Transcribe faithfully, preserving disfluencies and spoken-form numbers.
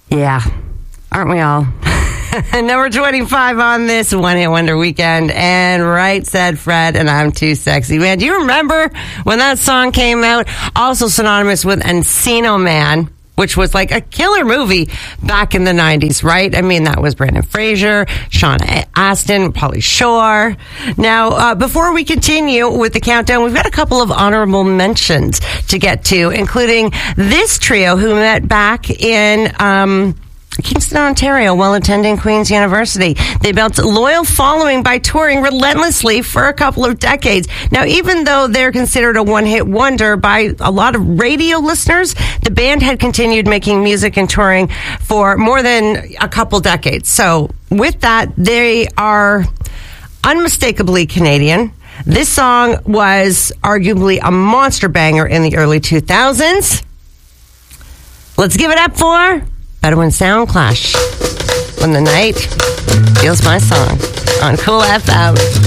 Yeah, aren't we all? Number twenty-five on this One Hit Wonder weekend. And right said Fred, and I'm too sexy. Man, do you remember when that song came out? Also synonymous with Encino Man, which was like a killer movie back in the nineties, right? I mean, that was Brendan Fraser, Sean Astin, Pauly Shore. Now, uh, before we continue with the countdown, we've got a couple of honorable mentions to get to, including this trio who met back in um, Kingston, Ontario, while attending Queen's University. They built a loyal following by touring relentlessly for a couple of decades. Now, even though they're considered a one-hit wonder by a lot of radio listeners, the band had continued making music and touring for more than a couple decades. So, with that, they are unmistakably Canadian. This song was arguably a monster banger in the early two thousands. Let's give it up for Bedouin Soundclash. When the night feels my song on Cool F M.